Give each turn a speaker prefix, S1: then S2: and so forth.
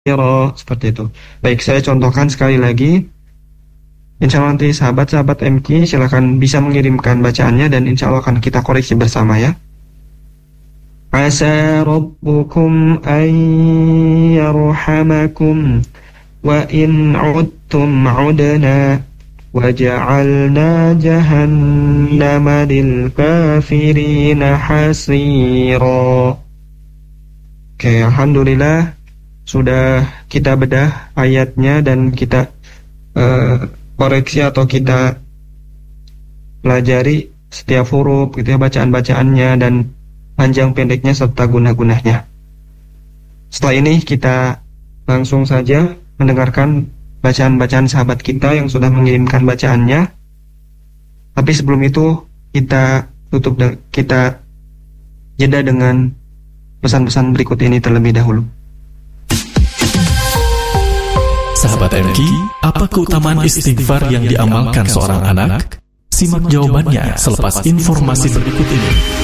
S1: seperti itu. Baik, saya contohkan sekali lagi. Insya Allah nanti sahabat-sahabat MQ silahkan bisa mengirimkan bacaannya dan insya Allah akan kita koreksi bersama ya. Asa rabbukum an yarhamakum wa in udtum udna wa ja'alna jahannama lil kafirina hasira. Oke, alhamdulillah sudah kita bedah ayatnya dan kita koreksi atau kita pelajari setiap huruf gitu ya, bacaan-bacaannya dan panjang pendeknya serta guna-gunanya. Setelah ini kita langsung saja mendengarkan bacaan-bacaan sahabat kita yang sudah mengirimkan bacaannya. Tapi sebelum itu kita kita jeda dengan pesan-pesan berikut ini terlebih dahulu.
S2: Sahabat MQ, apa keutamaan istighfar yang diamalkan seorang anak? Simak jawabannya selepas informasi berikut ini.